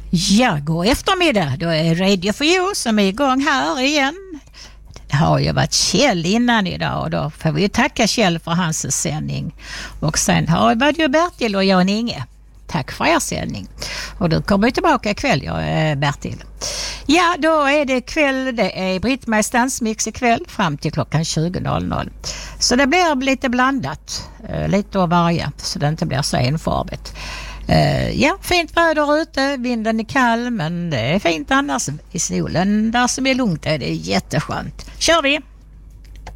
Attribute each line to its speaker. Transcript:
Speaker 1: Ja, god eftermiddag. Då är Radio for You som är igång här igen. Det har ju varit Kjell innan idag och då får vi tacka Kjell för hans sändning. Och sen har det varit ju Bertil och Jan Inge. Tack för er sändning. Och du kommer tillbaka ikväll, Bertil. Ja, då är det kväll. Det är Britt-Maries dansmix ikväll fram till klockan 20.00. Så det blir lite blandat. Lite av varje så det inte blir så enformigt. Ja, fint väder ute, vinden är kall men det är fint annars i solen. Där som är lugnt är det jätteskönt. Kör vi!